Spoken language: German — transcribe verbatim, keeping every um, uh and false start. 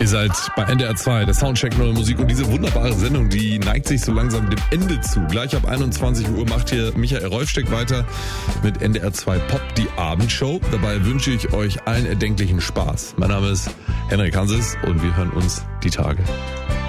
Ihr seid bei N D R zwei, der Soundcheck Neue Musik, und diese wunderbare Sendung, die neigt sich so langsam dem Ende zu. Gleich ab einundzwanzig Uhr macht hier Michael Rolfsteck weiter mit N D R zwei Pop, die Abendshow. Dabei wünsche ich euch allen erdenklichen Spaß. Mein Name ist Henrik Hanses und wir hören uns die Tage.